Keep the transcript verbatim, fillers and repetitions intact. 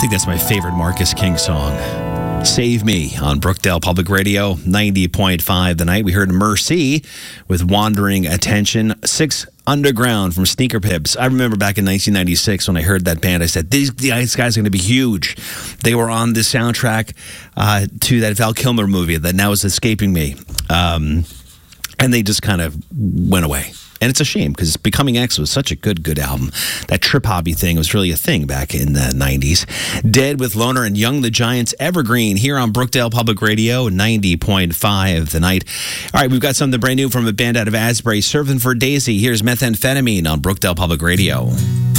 think that's my favorite Marcus King song. Save Me on Brookdale Public Radio, ninety point five The Night. We heard Mercy with Wandering Attention. Six Underground from Sneaker Pips. I remember back in nineteen ninety-six when I heard that band, I said, these, these guys are going to be huge. They were on the soundtrack uh, to that Val Kilmer movie that now is escaping me. Um, and they just kind of went away. And it's a shame because Becoming X was such a good, good album. That trip hobby thing was really a thing back in the nineties. Dead with Loner and Young the Giants, Evergreen, here on Brookdale Public Radio, ninety point five The Night. All right, we've got something brand new from a band out of Asbury, Surfing for Daisy. Here's Methamphetamine on Brookdale Public Radio.